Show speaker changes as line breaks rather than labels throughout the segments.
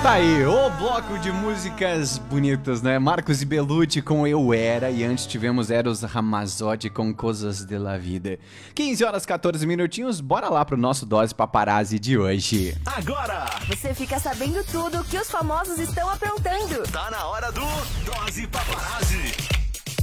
Tá aí, o bloco de músicas bonitas, né? Marcos e Belucci com Eu Era, e antes tivemos Eros Ramazzotti com Coisas de la Vida. 15 horas 14 minutinhos, bora lá pro nosso Dose Paparazzi de hoje.
Agora
você fica sabendo tudo que os famosos estão aprontando.
Tá na hora do Dose Paparazzi.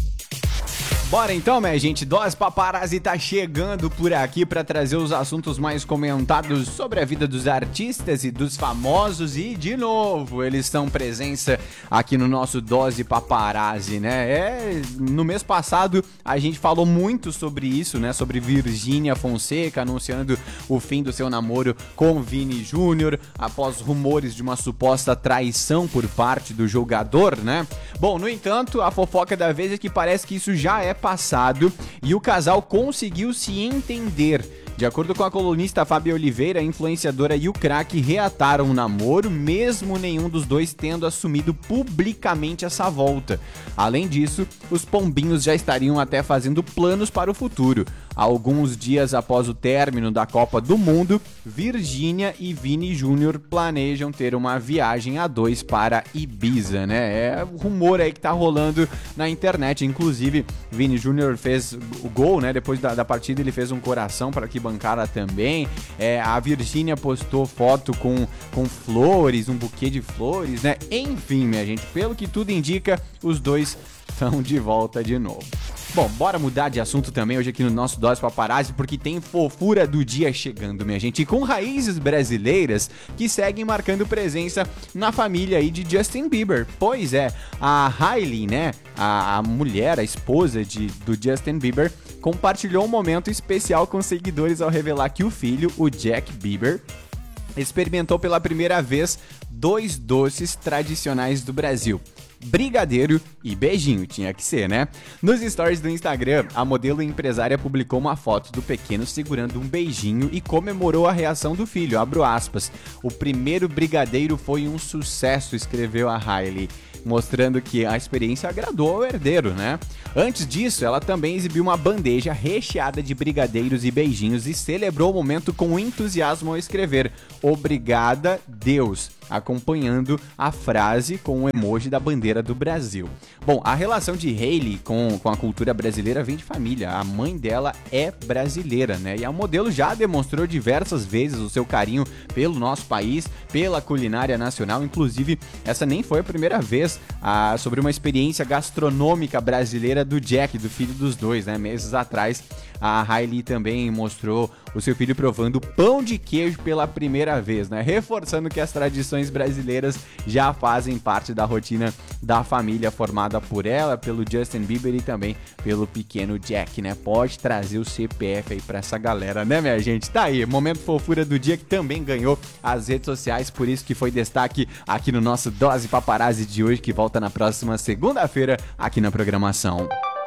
Bora então, minha gente, Dose Paparazzi tá chegando por aqui pra trazer os assuntos mais comentados sobre a vida dos artistas e dos famosos, e de novo, eles estão presença aqui no nosso Dose Paparazzi, né? No mês passado a gente falou muito sobre isso, né? Sobre Virgínia Fonseca anunciando o fim do seu namoro com Vini Júnior após rumores de uma suposta traição por parte do jogador, né? Bom, no entanto, a fofoca da vez é que parece que isso já é passado e o casal conseguiu se entender. De acordo com a colunista Fábia Oliveira, a influenciadora e o craque reataram o namoro, mesmo nenhum dos dois tendo assumido publicamente essa volta. Além disso, os pombinhos já estariam até fazendo planos para o futuro. Alguns dias após o término da Copa do Mundo, Virgínia e Vini Júnior planejam ter uma viagem a dois para Ibiza, né? É o rumor aí que tá rolando na internet. Inclusive, Vini Júnior fez o gol, né? Depois da partida ele fez um coração para que bancada também. A Virgínia postou foto com flores, um buquê de flores, né? Enfim, minha gente, pelo que tudo indica, os dois estão de volta de novo. Bom, bora mudar de assunto também hoje aqui no nosso Dose Paparazzi, porque tem fofura do dia chegando, minha gente, e com raízes brasileiras que seguem marcando presença na família aí de Justin Bieber. Pois é, a Hailey, né, a mulher, a esposa do Justin Bieber, compartilhou um momento especial com seguidores ao revelar que o filho, o Jack Bieber, experimentou pela primeira vez 2 doces tradicionais do Brasil: brigadeiro e beijinho, tinha que ser, né? Nos stories do Instagram, a modelo e empresária publicou uma foto do pequeno segurando um beijinho e comemorou a reação do filho, abro aspas. O primeiro brigadeiro foi um sucesso, escreveu a Hailey, mostrando que a experiência agradou ao herdeiro, né? Antes disso, ela também exibiu uma bandeja recheada de brigadeiros e beijinhos e celebrou o momento com entusiasmo ao escrever "Obrigada, Deus", acompanhando a frase com o emoji da bandeira do Brasil. Bom, a relação de Hailey com a cultura brasileira vem de família. A mãe dela é brasileira, né? E a modelo já demonstrou diversas vezes o seu carinho pelo nosso país, pela culinária nacional. Inclusive, essa nem foi a primeira vez sobre uma experiência gastronômica brasileira do Jack, do filho dos dois, né? Meses atrás, a Hailey também mostrou o seu filho provando pão de queijo pela primeira vez, né? Reforçando que as tradições brasileiras já fazem parte da rotina da família formada por ela, pelo Justin Bieber e também pelo pequeno Jack, né? Pode trazer o CPF aí pra essa galera, né, minha gente? Tá aí, momento fofura do dia que também ganhou as redes sociais, por isso que foi destaque aqui no nosso Dose Paparazzi de hoje, que volta na próxima segunda-feira aqui na programação.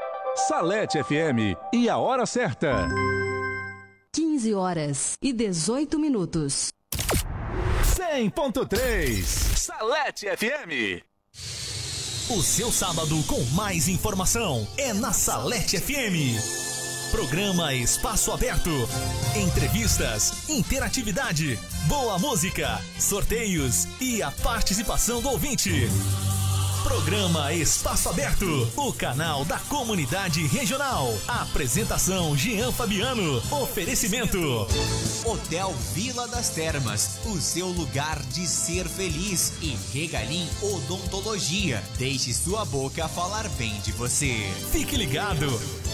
Salete FM e a hora certa.
15 horas e 18 minutos.
100.3 Salete FM.
O seu sábado com mais informação é na Salete FM. Programa Espaço Aberto. Entrevistas, interatividade, boa música, sorteios e a participação do ouvinte. Programa Espaço Aberto, o canal da comunidade regional. Apresentação Jean Fabiano. Oferecimento
Hotel Vila das Termas, o seu lugar de ser feliz. E Regalim Odontologia, deixe sua boca falar bem de você.
Fique ligado.